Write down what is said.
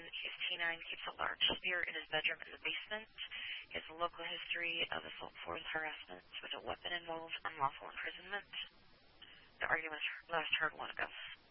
He's T9, keeps a large spear in his bedroom in the basement. He has a local history of assault, force, harassment with a weapon involved, unlawful imprisonment. The argument last heard 1 ago.